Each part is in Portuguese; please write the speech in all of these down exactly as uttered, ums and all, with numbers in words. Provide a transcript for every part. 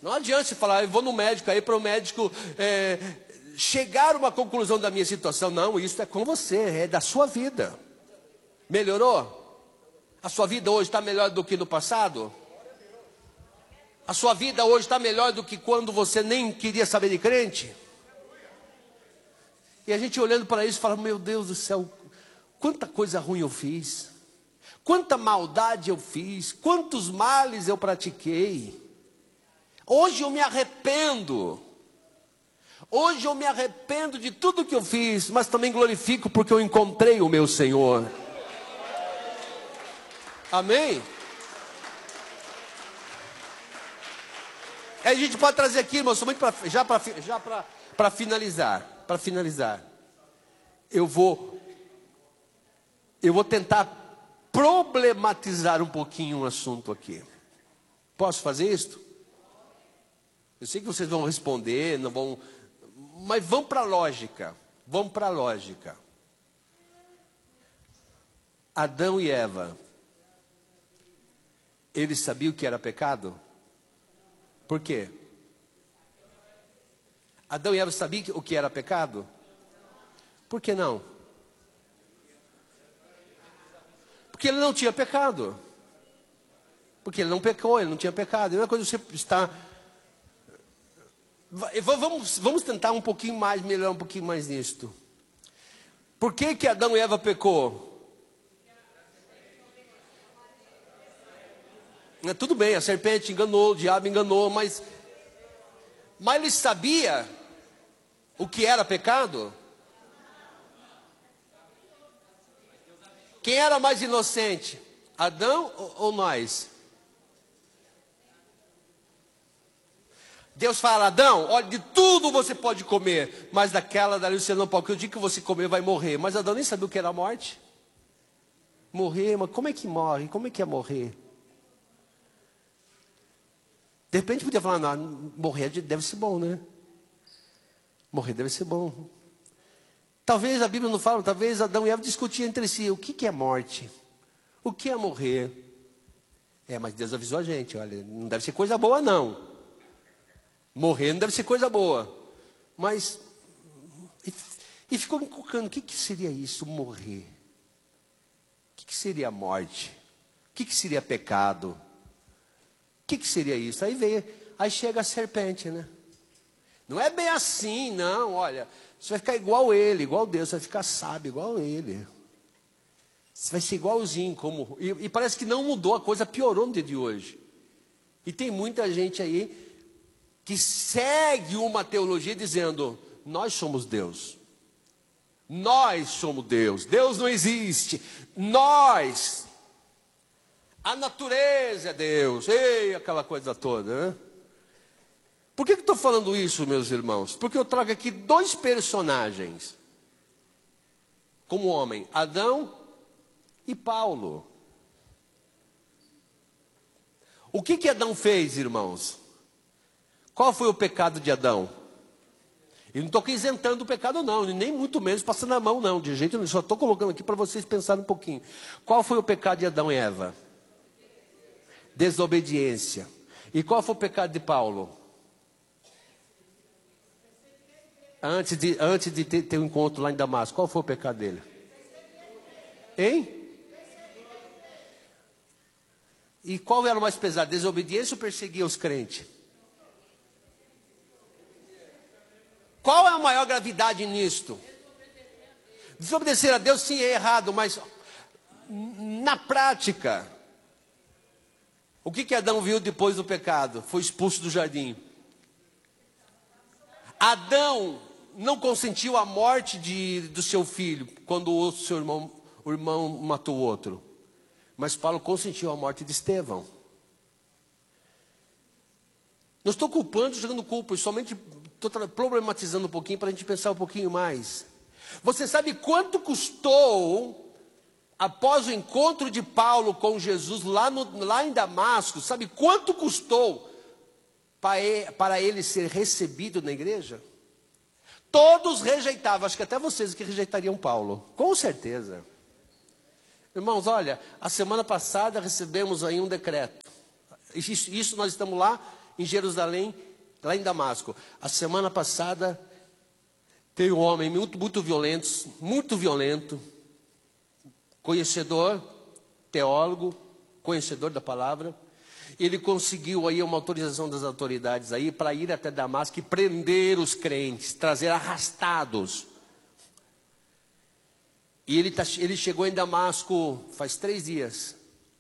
Não adianta você falar, eu vou no médico aí para o médico é, chegar a uma conclusão da minha situação. Não, isso é com você, é da sua vida. Melhorou? A sua vida hoje está melhor do que no passado? A sua vida hoje está melhor do que quando você nem queria saber de crente? E a gente olhando para isso fala, meu Deus do céu, quanta coisa ruim eu fiz. Quanta maldade eu fiz. Quantos males eu pratiquei. Hoje eu me arrependo. Hoje eu me arrependo de tudo que eu fiz, mas também glorifico porque eu encontrei o meu Senhor. Amém? Aí a gente pode trazer aqui, irmão, somente pra, já para já para finalizar, para finalizar. Eu vou eu vou tentar problematizar um pouquinho um assunto aqui. Posso fazer isso? Eu sei que vocês vão responder, não vão, mas vamos para a lógica. Vamos para a lógica. Adão e Eva, eles sabiam o que era pecado? Por quê? Adão e Eva sabiam o que era pecado? Por que não? Porque ele não tinha pecado. Porque ele não pecou, ele não tinha pecado. É uma coisa que você está... Vamos, vamos tentar um pouquinho mais, melhorar um pouquinho mais nisto. Por que que Adão e Eva pecou? É, tudo bem, a serpente enganou, o diabo enganou, mas... Mas ele sabia o que era pecado? Quem era mais inocente? Adão ou, ou nós? Deus fala, Adão, olha, de tudo você pode comer, mas daquela dali você não pode, porque o dia que você comer vai morrer. Mas Adão nem sabia o que era a morte. Morrer, mas como é que morre? Como é que é morrer? De repente podia falar, não, morrer deve ser bom, né? Morrer deve ser bom. Talvez a Bíblia não fala, talvez Adão e Eva discutiam entre si, o que que é morte? O que é morrer? É, mas Deus avisou a gente, olha, não deve ser coisa boa não. Morrer não deve ser coisa boa. Mas, e, e ficou me colocando, o que que seria isso, morrer? O que que seria a morte? O que que seria pecado? O que que seria isso? Aí veio, aí chega a serpente, né? Não é bem assim, não, olha, você vai ficar igual ele, igual Deus, você vai ficar sábio, igual ele. Você vai ser igualzinho, como... E, e parece que não mudou, a coisa piorou no dia de hoje. E tem muita gente aí que segue uma teologia dizendo, nós somos Deus. Nós somos Deus. Deus não existe. Nós. A natureza é Deus. Ei, aquela coisa toda, né? Por que que estou falando isso, meus irmãos? Porque eu trago aqui dois personagens. Como homem, Adão e Paulo. O que que Adão fez, irmãos? Qual foi o pecado de Adão? Eu não estou aqui isentando o pecado não, nem muito menos passando a mão não, de jeito nenhum, só estou colocando aqui para vocês pensarem um pouquinho. Qual foi o pecado de Adão e Eva? Desobediência. E qual foi o pecado de Paulo? Antes de, antes de ter, ter um encontro lá em Damasco, qual foi o pecado dele? Hein? E qual era o mais pesado? Desobediência ou perseguir os crentes? Qual é a maior gravidade nisto? Desobedecer a Deus sim é errado, mas na prática, o que que Adão viu depois do pecado? Foi expulso do jardim. Adão não consentiu a morte de, do seu filho, quando o seu irmão, o irmão matou o outro. Mas Paulo consentiu a morte de Estevão. Não estou culpando, jogando culpa, somente estou problematizando um pouquinho para a gente pensar um pouquinho mais. Você sabe quanto custou, após o encontro de Paulo com Jesus lá, no, lá em Damasco, sabe quanto custou para ele ser recebido na igreja? Todos rejeitavam, acho que até vocês que rejeitariam Paulo, com certeza. Irmãos, olha, a semana passada recebemos aí um decreto. Isso, isso nós estamos lá em Jerusalém, lá em Damasco. A semana passada, tem um homem muito, muito violento, muito violento, conhecedor, teólogo, conhecedor da palavra. Ele conseguiu aí uma autorização das autoridades aí para ir até Damasco e prender os crentes, trazer arrastados. E ele, tá, ele chegou em Damasco faz três dias.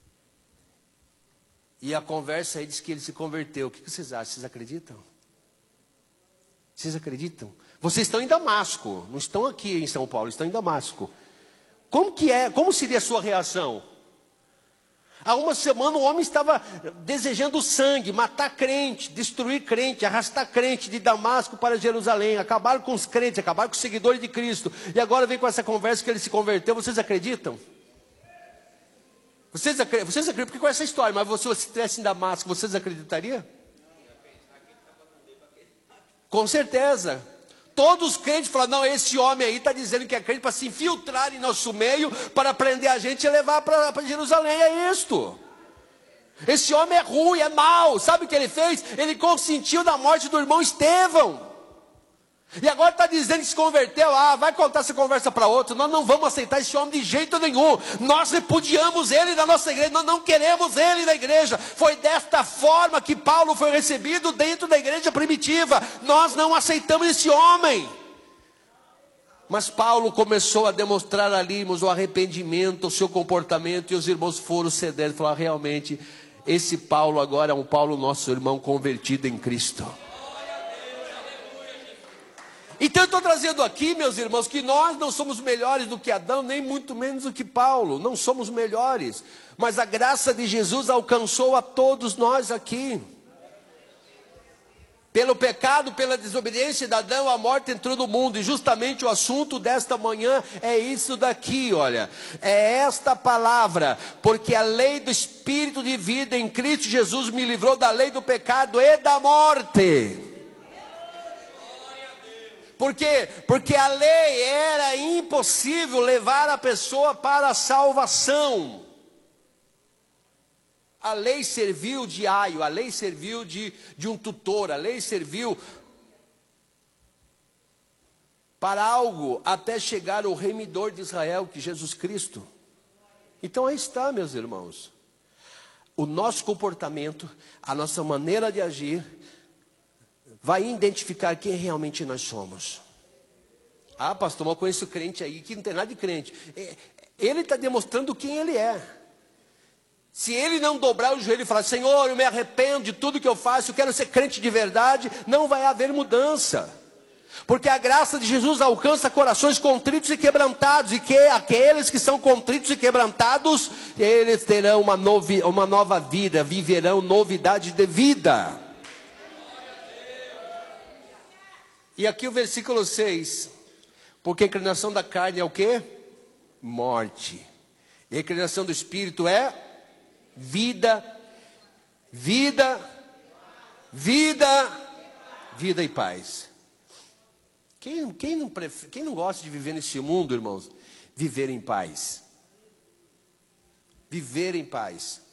E a conversa aí diz que ele se converteu. O que vocês acham? Vocês acreditam? Vocês acreditam? Vocês estão em Damasco, não estão aqui em São Paulo, estão em Damasco. Como que é? Como seria a sua reação? Há uma semana o homem estava desejando sangue, matar crente, destruir crente, arrastar crente de Damasco para Jerusalém, acabar com os crentes, acabar com os seguidores de Cristo. E agora vem com essa conversa que ele se converteu. Vocês acreditam? Vocês acreditam? Vocês acreditam? Porque com essa história, mas se você estivesse em Damasco, vocês acreditariam? Com certeza. Todos os crentes falam, não, esse homem aí está dizendo que é crente para se infiltrar em nosso meio, para prender a gente e levar para Jerusalém, é isto. Esse homem é ruim, é mau. Sabe o que ele fez? Ele consentiu na morte do irmão Estevão. E agora está dizendo que se converteu. Ah, vai contar essa conversa para outro. Nós não vamos aceitar esse homem de jeito nenhum. Nós repudiamos ele da nossa igreja. Nós não queremos ele na igreja. Foi desta forma que Paulo foi recebido dentro da igreja primitiva. Nós não aceitamos esse homem. Mas Paulo começou a demonstrar ali o arrependimento, o seu comportamento. E os irmãos foram cedendo. Falaram, realmente, esse Paulo agora é um Paulo, nosso irmão convertido em Cristo. Então eu estou trazendo aqui, meus irmãos, que nós não somos melhores do que Adão, nem muito menos do que Paulo. Não somos melhores. Mas a graça de Jesus alcançou a todos nós aqui. Pelo pecado, pela desobediência de Adão, a morte entrou no mundo. E justamente o assunto desta manhã é isso daqui, olha. É esta palavra. Porque a lei do Espírito de vida em Cristo Jesus me livrou da lei do pecado e da morte. Por quê? Porque a lei era impossível levar a pessoa para a salvação. A lei serviu de aio, a lei serviu de, de um tutor, a lei serviu para algo até chegar o remidor de Israel, que é Jesus Cristo. Então aí está, meus irmãos. O nosso comportamento, a nossa maneira de agir, vai identificar quem realmente nós somos. Ah, pastor, mas eu conheço crente aí que não tem nada de crente. Ele está demonstrando quem ele é. Se ele não dobrar o joelho e falar, Senhor, eu me arrependo de tudo que eu faço, eu quero ser crente de verdade, não vai haver mudança. Porque a graça de Jesus alcança corações contritos e quebrantados, e que aqueles que são contritos e quebrantados, eles terão uma, novi, uma nova vida, viverão novidade de vida. E aqui o versículo seis, porque a inclinação da carne é o quê? Morte. E a inclinação do Espírito é vida, vida, vida, vida e paz. Quem, quem, não prefere, quem não gosta de viver nesse mundo, irmãos? Viver em paz. Viver em paz.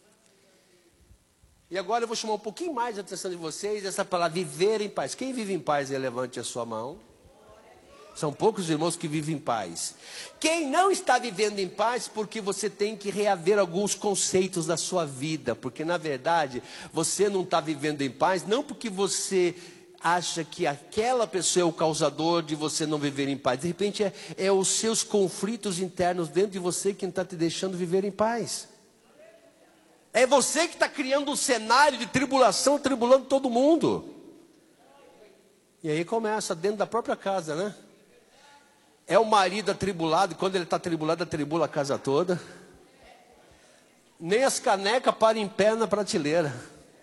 E agora eu vou chamar um pouquinho mais a atenção de vocês, essa palavra viver em paz. Quem vive em paz, levante a sua mão. São poucos irmãos que vivem em paz. Quem não está vivendo em paz, porque você tem que reaver alguns conceitos da sua vida. Porque na verdade, você não está vivendo em paz, não porque você acha que aquela pessoa é o causador de você não viver em paz. De repente é, é os seus conflitos internos dentro de você que não está te deixando viver em paz. É você que está criando um cenário de tribulação, tribulando todo mundo. E aí começa dentro da própria casa, né? É o marido atribulado, e quando ele está atribulado, atribula a casa toda. Nem as canecas param em pé na prateleira.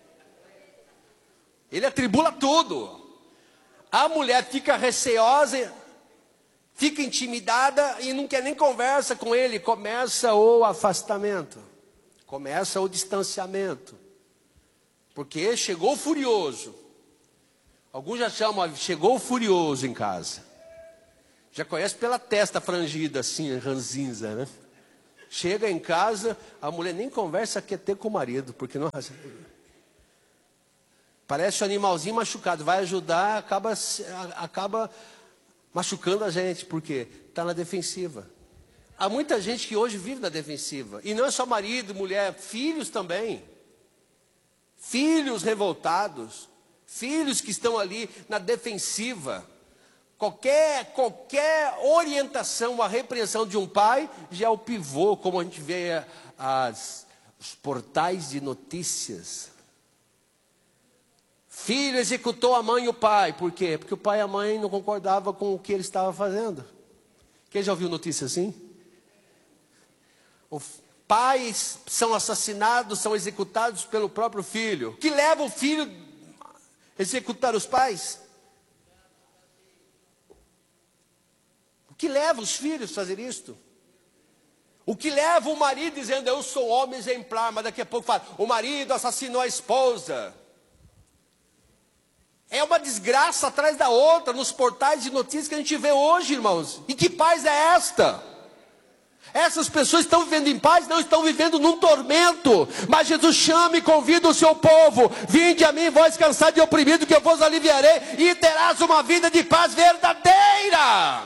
Ele atribula tudo. A mulher fica receosa, fica intimidada e não quer nem conversa com ele. Começa o afastamento. Começa o distanciamento. Porque chegou furioso. Alguns já chamam, chegou furioso em casa. Já conhece pela testa frangida assim, ranzinza, né? Chega em casa, a mulher nem conversa, quer ter com o marido, porque não... Parece um animalzinho machucado, vai ajudar, acaba, acaba machucando a gente, porque está na defensiva. Há muita gente que hoje vive na defensiva, e não é só marido, mulher, filhos também. Filhos revoltados, filhos que estão ali na defensiva. Qualquer, qualquer orientação, a repreensão de um pai, já é o pivô, como a gente vê as, os portais de notícias. Filho executou a mãe e o pai, por quê? Porque o pai e a mãe não concordavam com o que ele estava fazendo. Quem já ouviu notícia assim? Os pais são assassinados, são executados pelo próprio filho. O que leva o filho a executar os pais? O que leva os filhos a fazer isto? O que leva o marido dizendo, eu sou homem exemplar, mas daqui a pouco fala, o marido assassinou a esposa. É uma desgraça atrás da outra, nos portais de notícias que a gente vê hoje, irmãos. E que paz é esta? Essas pessoas estão vivendo em paz, não estão vivendo num tormento. Mas Jesus chama e convida o seu povo. Vinde a mim, vós cansados e oprimidos, que eu vos aliviarei. E terás uma vida de paz verdadeira.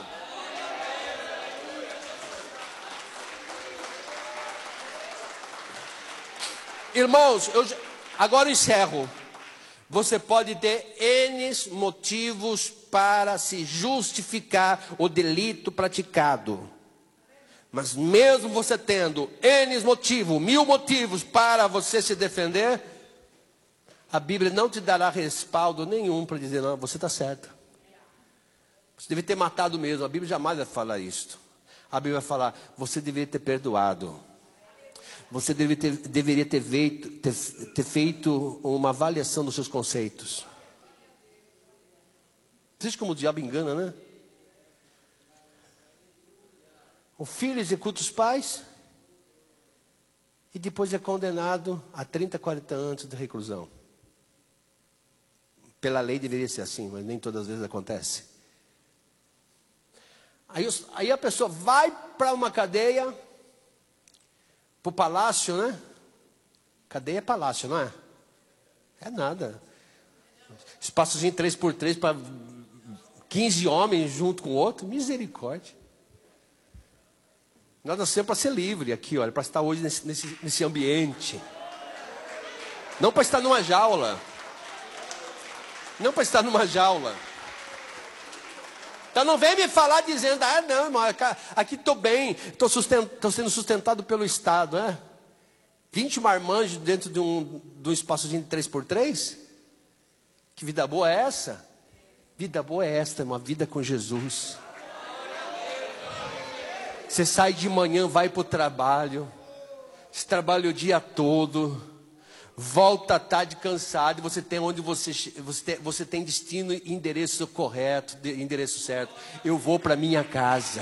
Irmãos, eu, agora eu encerro. Você pode ter N motivos para se justificar o delito praticado. Mas mesmo você tendo N motivos, mil motivos para você se defender, a Bíblia não te dará respaldo nenhum para dizer, não, você está certo. Você deve ter matado mesmo. A Bíblia jamais vai falar isso. A Bíblia vai falar, você deveria ter perdoado. Você deve ter, deveria ter feito, ter, ter feito uma avaliação dos seus conceitos. Veja como o diabo engana, né? O filho executa os pais e depois é condenado a trinta, quarenta anos de reclusão. Pela lei deveria ser assim, mas nem todas as vezes acontece. Aí, os, aí a pessoa vai para uma cadeia, para o palácio, né? Cadeia é palácio, não é? É nada. Espaçozinho três por três para quinze homens junto com o outro. Misericórdia. Nós nascemos para ser livre aqui, olha, para estar hoje nesse, nesse, nesse ambiente. Não para estar numa jaula. Não para estar numa jaula. Então não vem me falar dizendo, ah não, irmão, aqui estou bem, estou sustent, sendo sustentado pelo Estado, é? vinte marmanjos dentro de um, de um espaçozinho de três por três? Que vida boa é essa? Vida boa é esta, uma vida com Jesus. Você sai de manhã, vai para o trabalho, você trabalha o dia todo, volta à tarde cansado, você tem onde você, você, tem, você tem destino e endereço correto, endereço certo. Eu vou para minha casa,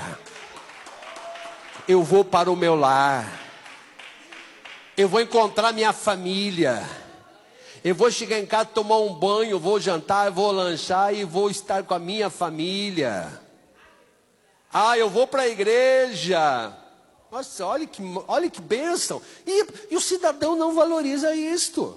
eu vou para o meu lar, eu vou encontrar minha família, eu vou chegar em casa, tomar um banho, vou jantar, vou lanchar e vou estar com a minha família. Ah, eu vou para a igreja. Nossa, olha que, olha que bênção. E, e o cidadão não valoriza isto.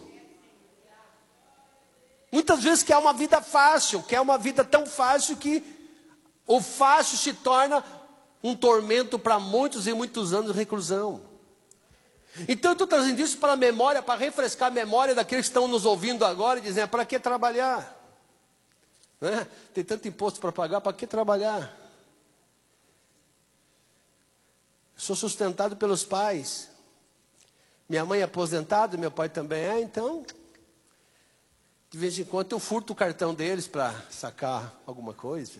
Muitas vezes quer uma vida fácil, quer uma vida tão fácil que o fácil se torna um tormento para muitos e muitos anos de reclusão. Então eu estou trazendo isso para a memória, para refrescar a memória daqueles que estão nos ouvindo agora e dizendo, para que trabalhar? Né? Tem tanto imposto para pagar, para que trabalhar? Sou sustentado pelos pais. Minha mãe é aposentada, meu pai também é, então, de vez em quando eu furto o cartão deles para sacar alguma coisa.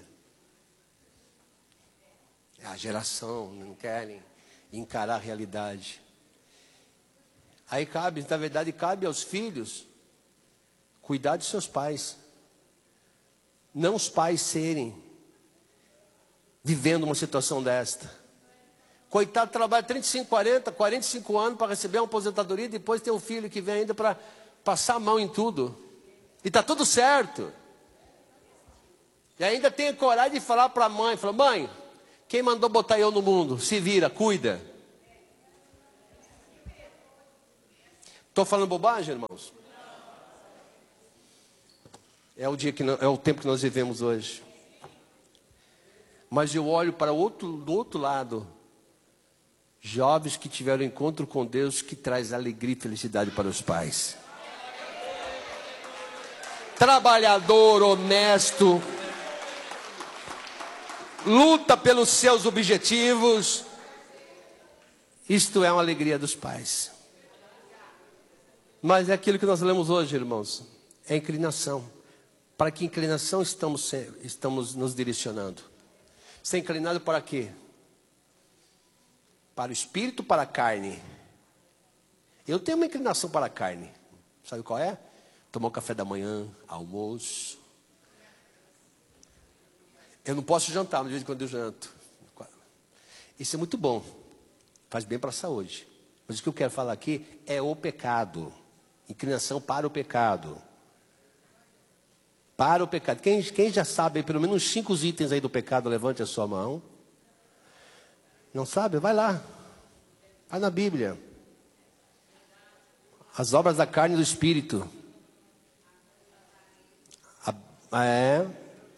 É a geração, não querem encarar a realidade. Aí cabe, na verdade, cabe aos filhos cuidar de seus pais. Não os pais serem vivendo uma situação desta. Coitado, trabalha trinta e cinco, quarenta, quarenta e cinco anos para receber uma aposentadoria e depois tem um filho que vem ainda para passar a mão em tudo. E está tudo certo. E ainda tem coragem de falar para a mãe, fala, mãe, quem mandou botar eu no mundo? Se vira, cuida. Estou falando bobagem, irmãos? É o dia que não, é o tempo que nós vivemos hoje. Mas eu olho para o outro, do outro lado, jovens que tiveram encontro com Deus, que traz alegria e felicidade para os pais. Trabalhador, honesto, luta pelos seus objetivos. Isto é uma alegria dos pais. Mas é aquilo que nós lemos hoje, irmãos. É inclinação. Para que inclinação estamos, estamos nos direcionando? Você é inclinado para quê? Para o espírito, para a carne. Eu tenho uma inclinação para a carne. Sabe qual é? Tomar um café da manhã, almoço. Eu não posso jantar no dia de quando eu janto. Isso é muito bom. Faz bem para a saúde. Mas o que eu quero falar aqui é o pecado. Inclinação para o pecado. Para o pecado. Quem, quem já sabe pelo menos uns cinco itens aí do pecado, levante a sua mão. Não sabe? Vai lá. Vai na Bíblia. As obras da carne e do espírito. A, é.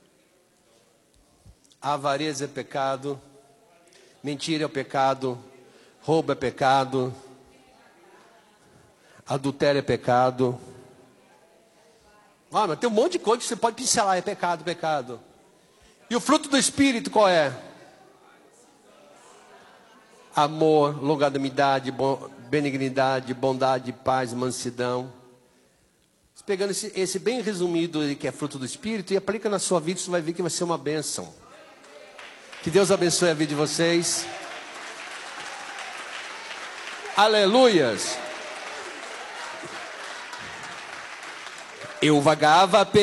A avareza é pecado. Mentira é o pecado. Roubo é pecado. Adultério é pecado. Ah, mas tem um monte de coisa que você pode pincelar. É pecado, pecado. E o fruto do espírito qual é? Amor, longanimidade, benignidade, bondade, paz, mansidão. Pegando esse, esse bem resumido que é fruto do espírito e aplica na sua vida, você vai ver que vai ser uma bênção. Que Deus abençoe a vida de vocês. Aleluias. Eu vagava